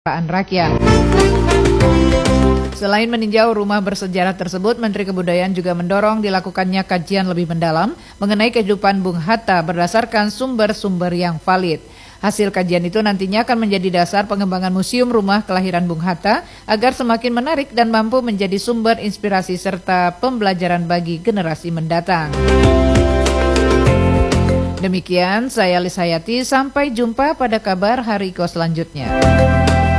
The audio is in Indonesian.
rakyat. Selain meninjau rumah bersejarah tersebut, Menteri Kebudayaan juga mendorong dilakukannya kajian lebih mendalam mengenai kehidupan Bung Hatta berdasarkan sumber-sumber yang valid. Hasil kajian itu nantinya akan menjadi dasar pengembangan museum rumah kelahiran Bung Hatta agar semakin menarik dan mampu menjadi sumber inspirasi serta pembelajaran bagi generasi mendatang. Demikian, saya Lis Hayati, sampai jumpa pada kabar Hariko selanjutnya.